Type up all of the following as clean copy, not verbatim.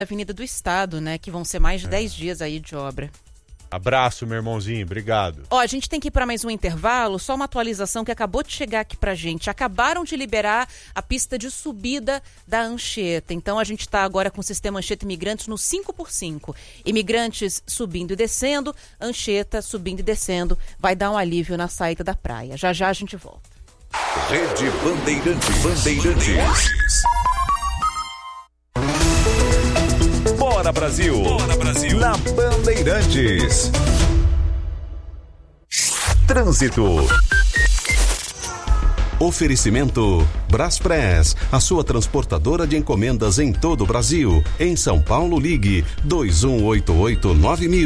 Avenida do Estado, né? Que vão ser mais de 10 dias aí de obra. Abraço, meu irmãozinho. Obrigado. Ó, a gente tem que ir para mais um intervalo. Só uma atualização que acabou de chegar aqui pra gente. Acabaram de liberar a pista de subida da Anchieta. Então, a gente está agora com o sistema Anchieta Imigrantes no 5x5. Imigrantes subindo e descendo, Anchieta subindo e descendo. Vai dar um alívio na saída da praia. Já já a gente volta. Rede Bandeirantes. Bora Brasil! Bora Brasil! Na Bandeirantes. Trânsito. Oferecimento Braspress, a sua transportadora de encomendas em todo o Brasil. Em São Paulo, ligue 2188-9000.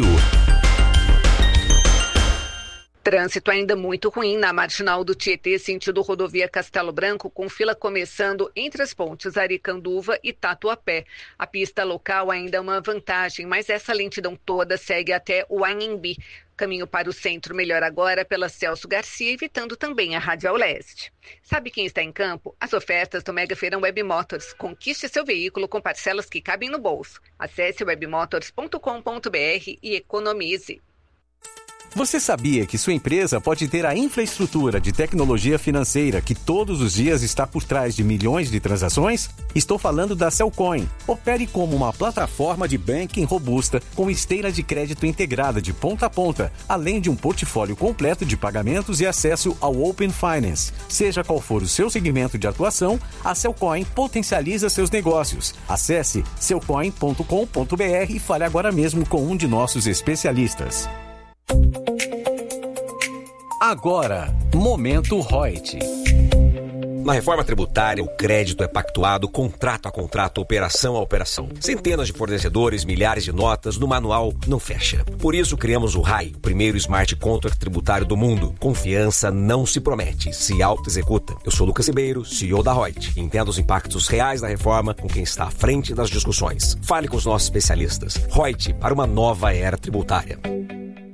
Trânsito ainda muito ruim na Marginal do Tietê, sentido rodovia Castelo Branco, com fila começando entre as pontes Aricanduva e Tatuapé. A pista local ainda é uma vantagem, mas essa lentidão toda segue até o Anhembi. Caminho para o centro melhor agora pela Celso Garcia, evitando também a Radial Leste. Sabe quem está em campo? As ofertas do Mega Feirão Web Motors. Conquiste seu veículo com parcelas que cabem no bolso. Acesse webmotors.com.br e economize. Você sabia que sua empresa pode ter a infraestrutura de tecnologia financeira que todos os dias está por trás de milhões de transações? Estou falando da Cellcoin. Opere como uma plataforma de banking robusta com esteira de crédito integrada de ponta a ponta, além de um portfólio completo de pagamentos e acesso ao Open Finance. Seja qual for o seu segmento de atuação, a Cellcoin potencializa seus negócios. Acesse cellcoin.com.br e fale agora mesmo com um de nossos especialistas. Agora, Momento Reut. Na reforma tributária, o crédito é pactuado contrato a contrato, operação a operação. Centenas de fornecedores, milhares de notas, no manual não fecha. Por isso, criamos o RAI, o primeiro smart contract tributário do mundo. Confiança não se promete, se auto-executa. Eu sou Lucas Ribeiro, CEO da Reut. Entenda os impactos reais da reforma com quem está à frente das discussões. Fale com os nossos especialistas. Reut, para uma nova era tributária.